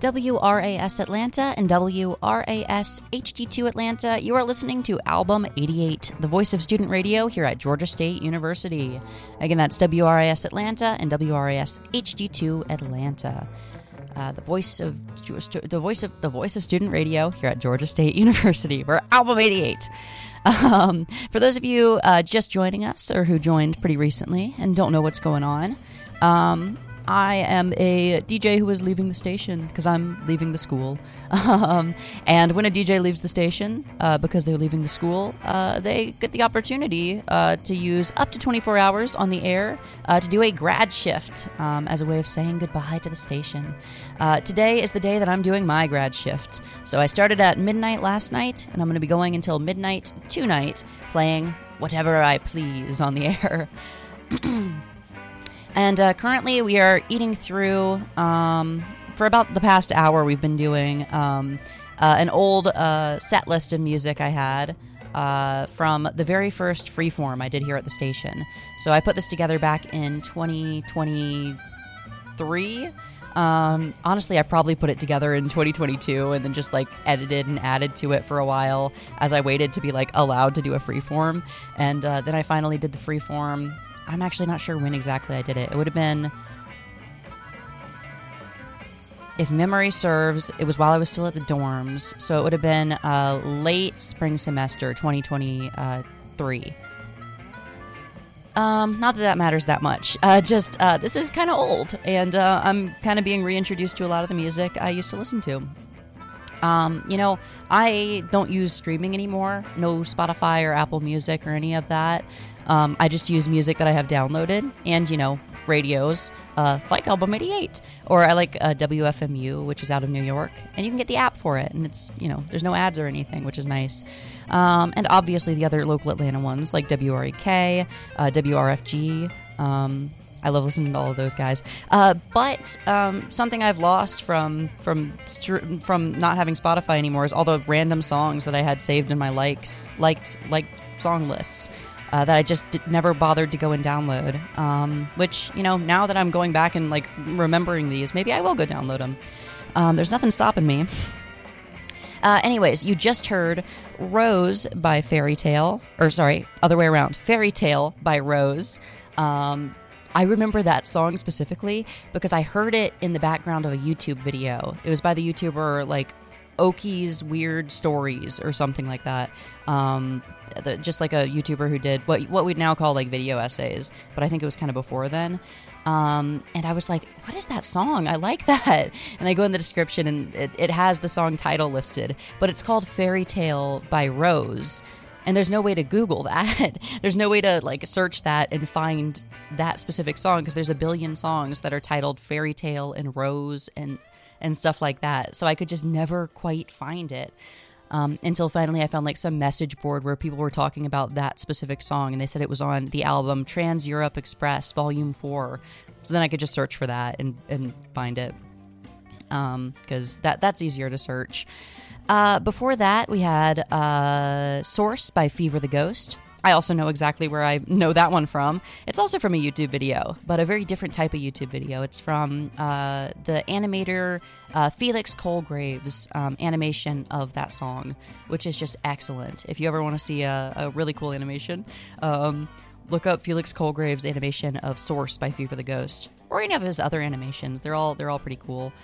WRAS Atlanta and WRAS HD2 Atlanta. You are listening to Album 88, the voice of student radio here at Georgia State University. Again, that's WRAS Atlanta and WRAS HD2 Atlanta. The voice of student radio here at Georgia State University for Album 88. For those of you just joining us or who joined pretty recently and don't know what's going on, I am a DJ who is leaving the station because I'm leaving the school. And when a DJ leaves the station because they're leaving the school, they get the opportunity to use up to 24 hours on the air to do a grad shift as a way of saying goodbye to the station. Today is the day that I'm doing my grad shift. So I started at midnight last night, and I'm going to be going until midnight tonight, playing whatever I please on the air. And currently we are eating through, for about the past hour, we've been doing an old set list of music I had from the very first Freeform I did here at the station. So I put this together back in 2023. Honestly, I probably put it together in 2022 and then just like edited and added to it for a while as I waited to be like allowed to do a Freeform. And then I finally did the Freeform. I'm actually not sure when exactly I did it. It would have been, if memory serves, it was while I was still at the dorms. So it would have been late spring semester 2023. Not that matters that much. This is kind of old, and I'm kind of being reintroduced to a lot of the music I used to listen to. I don't use streaming anymore. No Spotify or Apple Music or any of that. I just use music that I have downloaded and, radios, like Album 88. Or I like WFMU, which is out of New York. And you can get the app for it. And it's, there's no ads or anything, which is nice. And obviously the other local Atlanta ones like WREK, WRFG. I love listening to all of those guys. But something I've lost from not having Spotify anymore is all the random songs that I had saved in my liked song lists. That I just never bothered to go and download, which, now that I'm going back and, remembering these, maybe I will go download them. There's nothing stopping me. Anyways, you just heard Rose by Fairy Tale, other way around, Fairy Tale by Rose. I remember that song specifically because I heard it in the background of a YouTube video. It was by the YouTuber, Oki's Weird Stories or something like that. Just like a YouTuber who did what we'd now call video essays, but I think it was kind of before then. And I was like, what is that song? I like that. And I go in the description and it has the song title listed, but it's called Fairy Tale by Rose. And there's no way to Google that. There's no way to search that and find that specific song because there's a billion songs that are titled Fairy Tale and Rose and stuff like that. So I could just never quite find it. Until finally I found some message board where people were talking about that specific song, and they said it was on the album Trans Europe Express Volume 4. So then I could just search for that and find it, because that's easier to search. Before that, we had Source by Fever the Ghost. I also know exactly where I know that one from. It's also from a YouTube video, but a very different type of YouTube video. It's from the animator Felix Colgrave's animation of that song, which is just excellent. If you ever want to see a really cool animation, look up Felix Colgrave's animation of Source by Fever the Ghost, or any of his other animations. They're all pretty cool.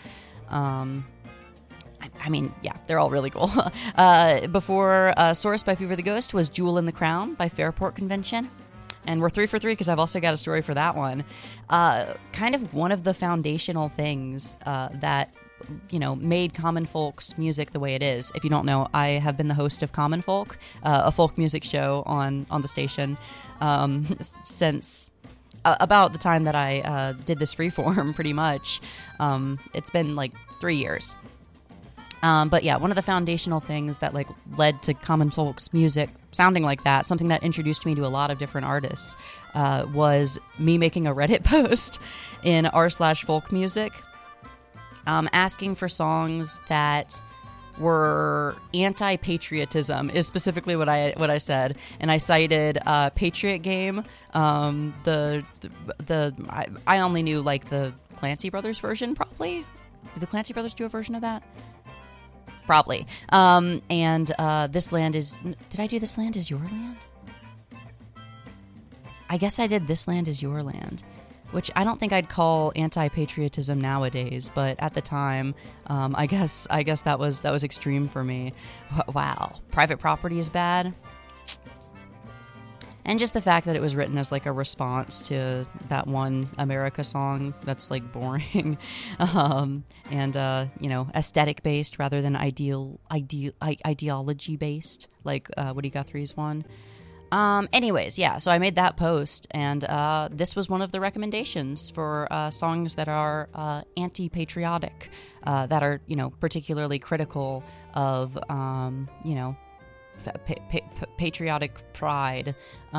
They're all really cool. Before Source by Fever the Ghost was Jewel in the Crown by Fairport Convention. And we're 3 for 3 because I've also got a story for that one. Kind of one of the foundational things that, made Common Folk's music the way it is. If you don't know, I have been the host of Common Folk, a folk music show on the station since about the time that I did this Freeform, pretty much. It's been 3 years. But yeah, one of the foundational things that led to Common Folk's music sounding like that, something that introduced me to a lot of different artists, was me making a Reddit post in r/folk music, asking for songs that were anti-patriotism is specifically what I said, and I cited Patriot Game. I only knew the Clancy Brothers version probably. Did the Clancy Brothers do a version of that? Probably. This land is... Did I do This Land Is Your Land? I guess I did This Land Is Your Land, which I don't think I'd call anti-patriotism nowadays, but at the time, I guess that was extreme for me. Wow, private property is bad. And just the fact that it was written as like a response to that one America song that's like boring, aesthetic based rather than ideology based, like Woody Guthrie's one. Anyways, yeah, so I made that post, and this was one of the recommendations for songs that are anti-patriotic, that are, particularly critical of, patriotic pride,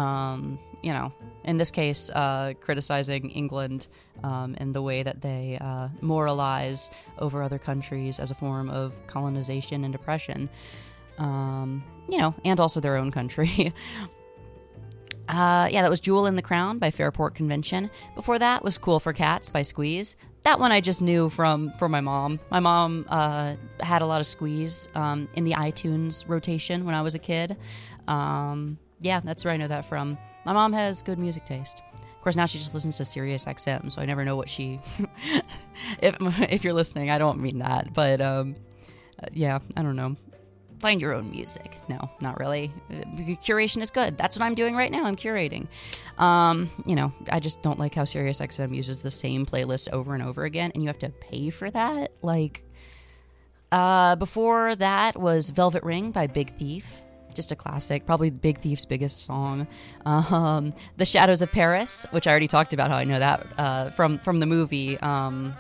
in this case, criticizing England in the way that they moralize over other countries as a form of colonization and oppression, and also their own country. That was Jewel in the Crown by Fairport Convention. Before that was Cool for Cats by Squeeze. That one I just knew from my mom. My mom had a lot of Squeeze in the iTunes rotation when I was a kid. That's where I know that from. My mom has good music taste. Of course, now she just listens to Sirius XM, so I never know what she... if you're listening, I don't mean that, but I don't know. Find your own music. No, not really. Curation is good. That's what I'm doing right now. I'm curating. I just don't like how SiriusXM uses the same playlist over and over again, and you have to pay for that. Like, before that was Velvet Ring by Big Thief. Just a classic, probably Big Thief's biggest song. The Shadows of Paris, which I already talked about how I know that from the movie A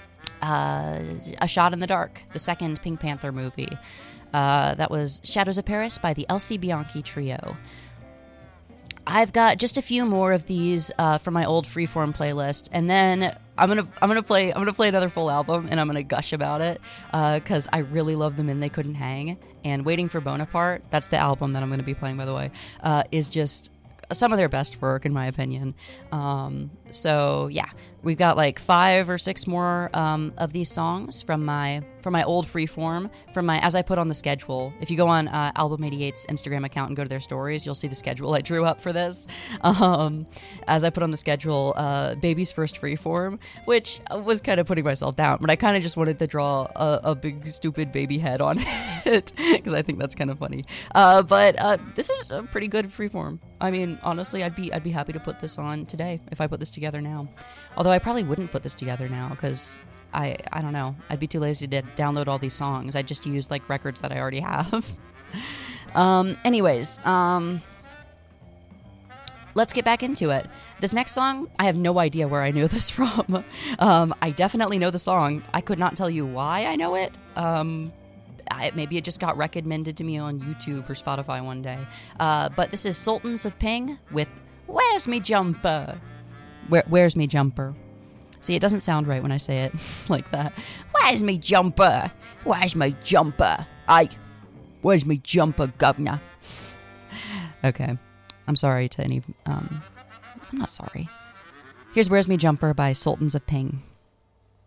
Shot in the Dark, the second Pink Panther movie. That was Shadows of Paris by the Elsie Bianchi Trio. I've got just a few more of these from my old Freeform playlist, and then I'm gonna play another full album, and I'm gonna gush about it because I really love them and They Couldn't Hang. And Waiting for Bonaparte, that's the album that I'm gonna be playing, by the way, is just some of their best work in my opinion. So yeah, we've got like 5 or 6 more of these songs from my old Freeform, from my As I Put on the Schedule. If you go on Album 88's Instagram account and go to their stories, you'll see the schedule I drew up for this. As I Put on the Schedule, Baby's First Freeform, which was kind of putting myself down, but I kind of just wanted to draw a big stupid baby head on it because I think that's kind of funny. But this is a pretty good Freeform. I mean, honestly, I'd be happy to put this on today if I put this together now. Although I probably wouldn't put this together now because I don't know. I'd be too lazy to download all these songs. I'd just use like records that I already have. Let's get back into it. This next song, I have no idea where I know this from. I definitely know the song. I could not tell you why I know it. Maybe it just got recommended to me on YouTube or Spotify one day. But this is Sultans of Ping with Where's Me Jumper? Where's Me Jumper? See, it doesn't sound right when I say it like that. Where's me jumper? Where's my jumper? Where's me jumper, governor? Okay. I'm sorry to any... I'm not sorry. Here's Where's Me Jumper by Sultans of Ping.